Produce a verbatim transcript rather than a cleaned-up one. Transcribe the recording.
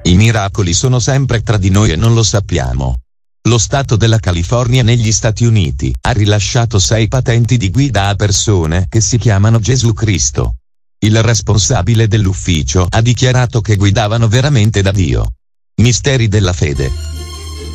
I miracoli sono sempre tra di noi e non lo sappiamo. Lo Stato della California negli Stati Uniti ha rilasciato sei patenti di guida a persone che si chiamano Gesù Cristo. Il responsabile dell'ufficio ha dichiarato che guidavano veramente da Dio. Misteri della fede.